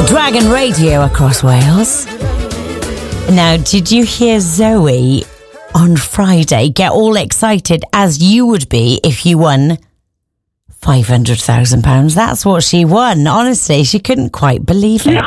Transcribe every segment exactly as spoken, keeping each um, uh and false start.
Dragon Radio across Wales. Now, did you hear Zoe on Friday get all excited as you would be if you won five hundred thousand pounds? That's what she won. Honestly, she couldn't quite believe it.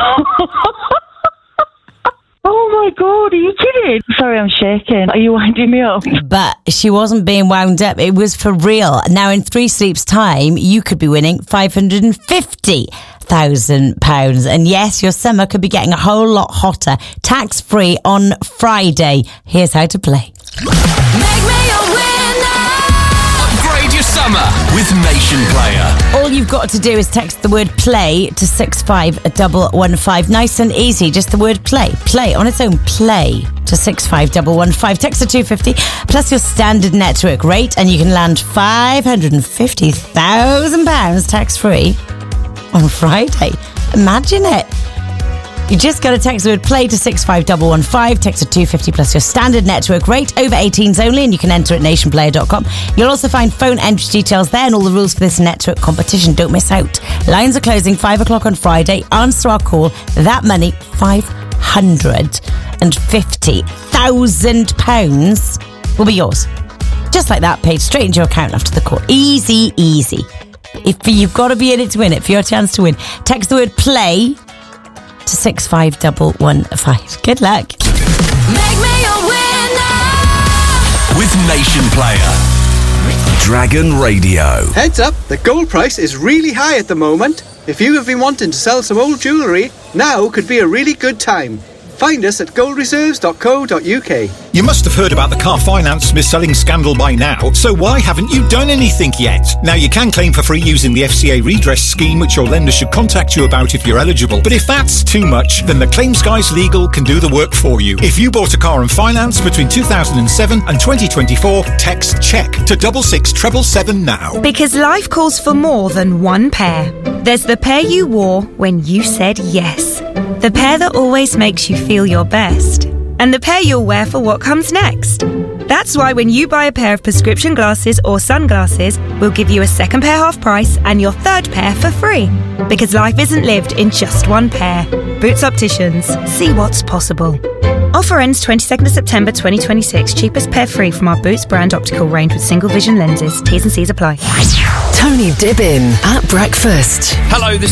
Oh my God, are you kidding? Sorry, I'm shaking. Are you winding me up? But she wasn't being wound up. It was for real. Now, in three sleeps' time, you could be winning five hundred fifty thousand pounds. And yes, your summer could be getting a whole lot hotter. Tax-free on Friday. Here's how to play. Make me a winner. Upgrade your summer with Nation Player. All you've got to do is text the word play to six five one one five. Nice and easy. Just the word play. Play on its own. Play to six five one one five. Text to two fifty plus your standard network rate and you can land five hundred fifty thousand pounds tax-free on Friday. Imagine it. You just got to text the word play to six five one one five. Text to two fifty plus your standard network rate. Over eighteens only, and you can enter at nation player dot com. You'll also find phone entry details there and all the rules for this network competition. Don't miss out. Lines are closing five o'clock on Friday. Answer our call. That money, five hundred fifty thousand pounds, will be yours. Just like that, paid straight into your account after the call. Easy, easy. If you've got to be in it to win it, for your chance to win, text the word play to six five one one five. Good luck. Make me a winner with Nation Player. Dragon Radio. Heads up, the gold price is really high at the moment. If you have been wanting to sell some old jewellery, now could be a really good time. Find us at gold reserves dot co dot uk. You must have heard about the car finance mis-selling scandal by now, so why haven't you done anything yet? Now, you can claim for free using the F C A redress scheme, which your lender should contact you about if you're eligible. But if that's too much, then the Claims Guys Legal can do the work for you. If you bought a car on finance between two thousand seven and twenty twenty-four, text CHECK to double six treble seven now. Because life calls for more than one pair. There's the pair you wore when you said yes. The pair that always makes you feel your best. And the pair you'll wear for what comes next. That's why when you buy a pair of prescription glasses or sunglasses, we'll give you a second pair half price and your third pair for free. Because life isn't lived in just one pair. Boots Opticians. See what's possible. Offer ends twenty-second of September twenty twenty-six. Cheapest pair free from our Boots brand optical range with single vision lenses. T's and C's apply. Tony Dibbin at breakfast. Hello, this